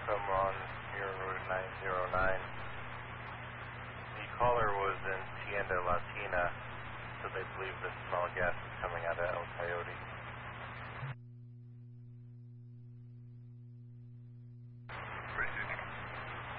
welcome on your Route 909. The caller was in Tienda Latina, so they believe the smell of gas is coming out of El Coyote.